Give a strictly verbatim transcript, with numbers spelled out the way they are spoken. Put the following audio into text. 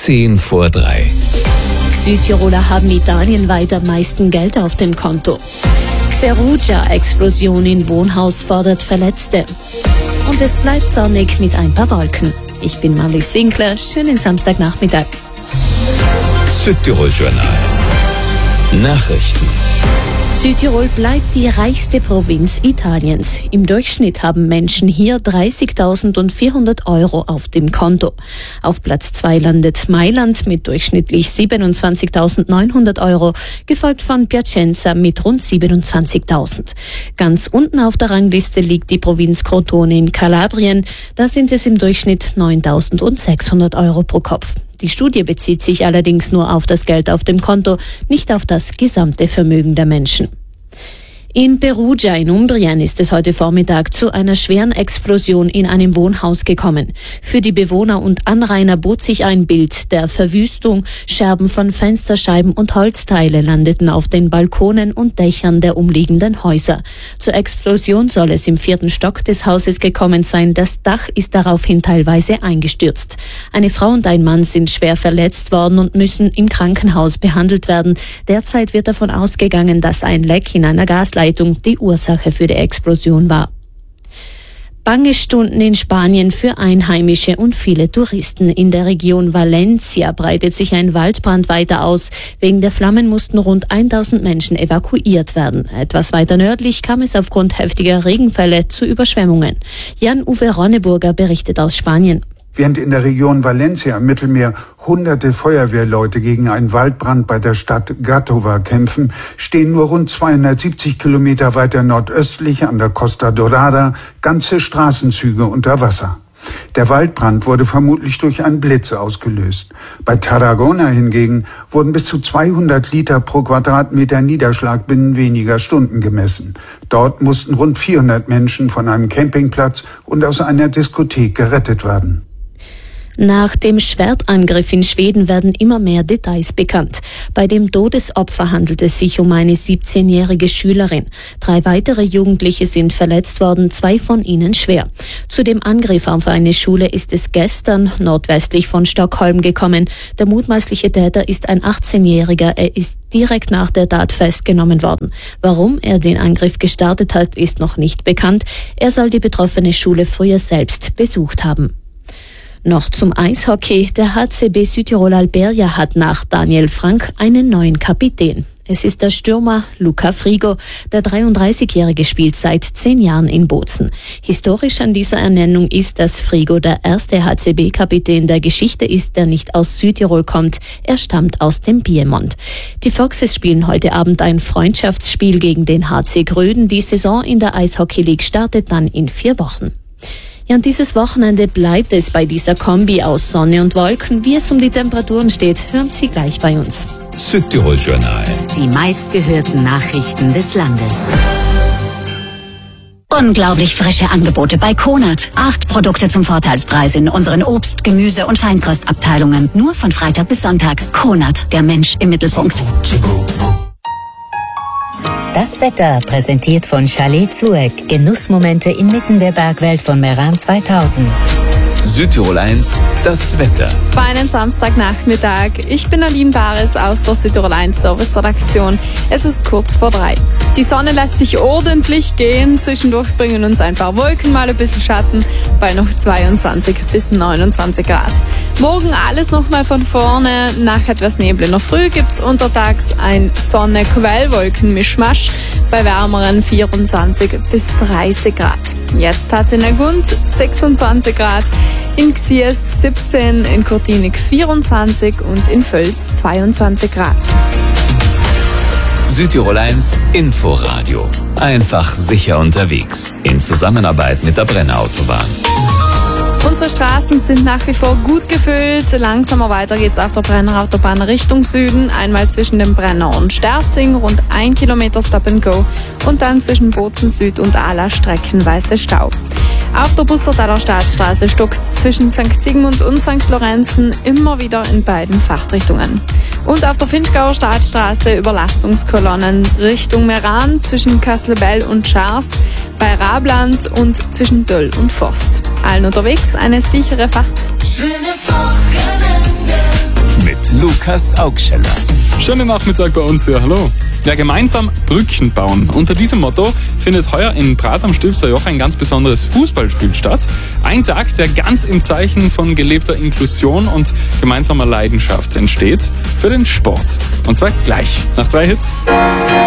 Zehn vor drei. Südtiroler haben italienweit am meisten Geld auf dem Konto. Perugia-Explosion in Wohnhaus fordert Verletzte. Und es bleibt sonnig mit ein paar Wolken. Ich bin Marlies Winkler. Schönen Samstagnachmittag. Südtirol-Journal. Nachrichten. Südtirol bleibt die reichste Provinz Italiens. Im Durchschnitt haben Menschen hier dreißigtausendvierhundert Euro auf dem Konto. Auf Platz zwei landet Mailand mit durchschnittlich siebenundzwanzigtausendneunhundert Euro, gefolgt von Piacenza mit rund siebenundzwanzigtausend. Ganz unten auf der Rangliste liegt die Provinz Crotone in Kalabrien. Da sind es im Durchschnitt neuntausendsechshundert Euro pro Kopf. Die Studie bezieht sich allerdings nur auf das Geld auf dem Konto, nicht auf das gesamte Vermögen der Menschen. In Perugia in Umbrien ist es heute Vormittag zu einer schweren Explosion in einem Wohnhaus gekommen. Für die Bewohner und Anrainer bot sich ein Bild der Verwüstung. Scherben von Fensterscheiben und Holzteile landeten auf den Balkonen und Dächern der umliegenden Häuser. Zur Explosion soll es im vierten Stock des Hauses gekommen sein. Das Dach ist daraufhin teilweise eingestürzt. Eine Frau und ein Mann sind schwer verletzt worden und müssen im Krankenhaus behandelt werden. Derzeit wird davon ausgegangen, dass ein Leck in einer Gasleitung die Ursache für die Explosion war. Bange Stunden in Spanien für Einheimische und viele Touristen. In der Region Valencia breitet sich ein Waldbrand weiter aus. Wegen der Flammen mussten rund tausend Menschen evakuiert werden. Etwas weiter nördlich kam es aufgrund heftiger Regenfälle zu Überschwemmungen. Jan-Uwe Ronneburger berichtet aus Spanien. Während in der Region Valencia im Mittelmeer hunderte Feuerwehrleute gegen einen Waldbrand bei der Stadt Gàtova kämpfen, stehen nur rund zweihundertsiebzig Kilometer weiter nordöstlich an der Costa Dorada ganze Straßenzüge unter Wasser. Der Waldbrand wurde vermutlich durch einen Blitz ausgelöst. Bei Tarragona hingegen wurden bis zu zweihundert Liter pro Quadratmeter Niederschlag binnen weniger Stunden gemessen. Dort mussten rund vierhundert Menschen von einem Campingplatz und aus einer Diskothek gerettet werden. Nach dem Schwertangriff in Schweden werden immer mehr Details bekannt. Bei dem Todesopfer handelt es sich um eine siebzehnjährige Schülerin. Drei weitere Jugendliche sind verletzt worden, zwei von ihnen schwer. Zu dem Angriff auf eine Schule ist es gestern nordwestlich von Stockholm gekommen. Der mutmaßliche Täter ist ein achtzehnjähriger. Er ist direkt nach der Tat festgenommen worden. Warum er den Angriff gestartet hat, ist noch nicht bekannt. Er soll die betroffene Schule früher selbst besucht haben. Noch zum Eishockey. Der H C B Südtirol Alberia hat nach Daniel Frank einen neuen Kapitän. Es ist der Stürmer Luca Frigo. Der dreiunddreißigjährige spielt seit zehn Jahren in Bozen. Historisch an dieser Ernennung ist, dass Frigo der erste H C B-Kapitän der Geschichte ist, der nicht aus Südtirol kommt. Er stammt aus dem Piemont. Die Foxes spielen heute Abend ein Freundschaftsspiel gegen den H C Gröden. Die Saison in der Eishockey League startet dann in vier Wochen. Ja, und dieses Wochenende bleibt es bei dieser Kombi aus Sonne und Wolken. Wie es um die Temperaturen steht, hören Sie gleich bei uns. Südtirol-Journal. Die meistgehörten Nachrichten des Landes. Unglaublich frische Angebote bei Konert. Acht Produkte zum Vorteilspreis in unseren Obst-, Gemüse- und Feinkostabteilungen. Nur von Freitag bis Sonntag. Konert, der Mensch im Mittelpunkt. Das Wetter präsentiert von Chalet Zueck. Genussmomente inmitten der Bergwelt von Meran zweitausend. Südtirol eins, das Wetter. Feinen Samstagnachmittag. Ich bin Aline Bares aus der Südtirol eins Service-Redaktion. Es ist kurz vor drei. Die Sonne lässt sich ordentlich gehen. Zwischendurch bringen uns ein paar Wolken mal ein bisschen Schatten bei noch zweiundzwanzig bis neunundzwanzig Grad. Morgen alles nochmal von vorne. Nach etwas Nebel in der Früh gibt's untertags ein Sonne-Quellwolken-Mischmasch bei wärmeren vierundzwanzig bis dreißig Grad. Jetzt hat es in Negund sechsundzwanzig Grad, in Xies siebzehn, in Kurtinik vierundzwanzig und in Völs zweiundzwanzig Grad. Südtirol eins Inforadio. Einfach sicher unterwegs. In Zusammenarbeit mit der Brenner Autobahn. Unsere Straßen sind nach wie vor gut gefüllt. Langsamer weiter geht's auf der Brenner Autobahn Richtung Süden. Einmal zwischen dem Brenner und Sterzing, rund ein Kilometer Stop and Go. Und dann zwischen Bozen Süd und Ala streckenweise Stau. Auf der Bustertaler Staatsstraße stockt's zwischen Sankt Sigmund und Sankt Lorenzen immer wieder in beiden Fahrtrichtungen. Und auf der Finchgauer Staatsstraße Überlastungskolonnen Richtung Meran zwischen Kastelbell und Schars, bei Rabland und zwischen Döll und Forst. Allen unterwegs eine sichere Fahrt. Schönes Wochenende. Lukas Augscheller. Schönen Nachmittag bei uns hier, hallo. Ja, gemeinsam Brücken bauen. Unter diesem Motto findet heuer in Prat am Stilfser Joch ein ganz besonderes Fußballspiel statt. Ein Tag, der ganz im Zeichen von gelebter Inklusion und gemeinsamer Leidenschaft entsteht für den Sport. Und zwar gleich nach drei Hits.